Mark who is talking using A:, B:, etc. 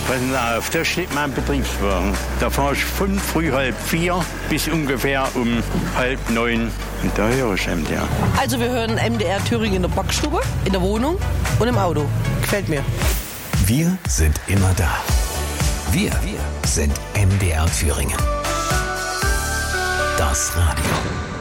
A: Passen Sie auf, da steht mein Betriebswagen. Da fahre ich von früh 3:30 bis ungefähr um 8:30. Und da höre ich MDR.
B: Also wir hören MDR Thüringen in der Backstube, in der Wohnung und im Auto. Gefällt mir.
C: Wir sind immer da. Wir sind MDR Thüringen. Das Radio.